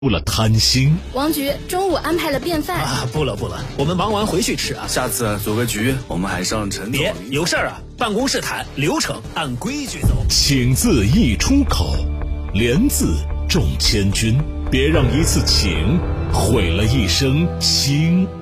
出了贪心。 王局中午安排了便饭啊，不了，我们忙完回去吃啊。 下次组个局，我们还上陈总。 别有事儿啊，办公室谈，流程按规矩走。 请字一出口，连字重千钧，别让一次请毁了一生情。